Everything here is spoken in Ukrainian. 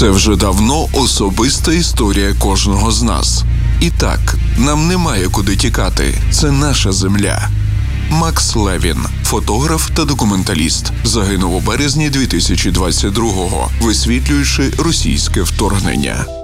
Це вже давно особиста історія кожного з нас. І так, нам немає куди тікати. Це наша земля. Макс Левін, фотограф та документаліст, загинув у березні 2022-го, висвітлюючи російське вторгнення.